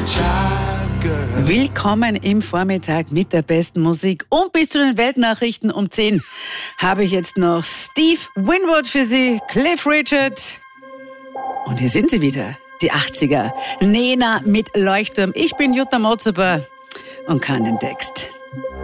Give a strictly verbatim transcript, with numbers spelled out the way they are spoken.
Willkommen im Vormittag mit der besten Musik. Und bis zu den Weltnachrichten um zehn habe ich jetzt noch Steve Winwood für Sie, Cliff Richard. Und hier sind sie wieder, die achtziger. Nena mit Leuchtturm. Ich bin Jutta Motzuber und kann den Text.